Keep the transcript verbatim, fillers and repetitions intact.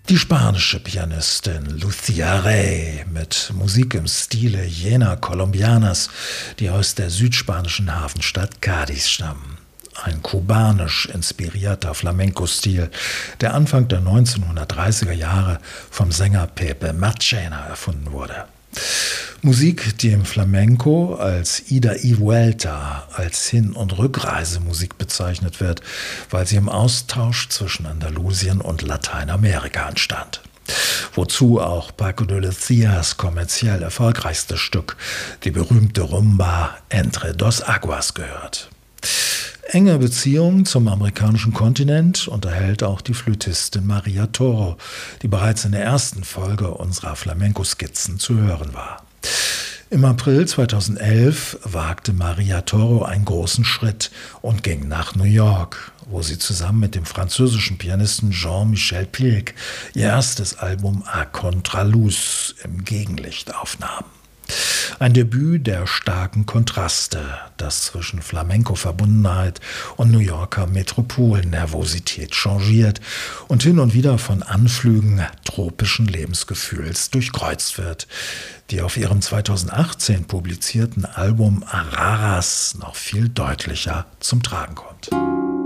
Die spanische Pianistin Lucia Rey mit Musik im Stile jener Colombianas, die aus der südspanischen Hafenstadt Cádiz stammen. Ein kubanisch inspirierter Flamenco-Stil, der Anfang der neunzehnhundertdreißiger Jahre vom Sänger Pepe Marchena erfunden wurde. Musik, die im Flamenco als Ida y Vuelta, als Hin- und Rückreisemusik bezeichnet wird, weil sie im Austausch zwischen Andalusien und Lateinamerika entstand. Wozu auch Paco de Lucias kommerziell erfolgreichstes Stück, die berühmte Rumba Entre dos Aguas, gehört. Enge Beziehungen zum amerikanischen Kontinent unterhält auch die Flötistin Maria Toro, die bereits in der ersten Folge unserer Flamenco-Skizzen zu hören war. Im April zweitausendelf wagte Maria Toro einen großen Schritt und ging nach New York, wo sie zusammen mit dem französischen Pianisten Jean-Michel Pilk ihr erstes Album A Contraluz im Gegenlicht aufnahm. Ein Debüt der starken Kontraste, das zwischen Flamenco-Verbundenheit und New Yorker Metropolnervosität changiert und hin und wieder von Anflügen tropischen Lebensgefühls durchkreuzt wird, die auf ihrem zweitausendachtzehn publizierten Album Araras noch viel deutlicher zum Tragen kommt.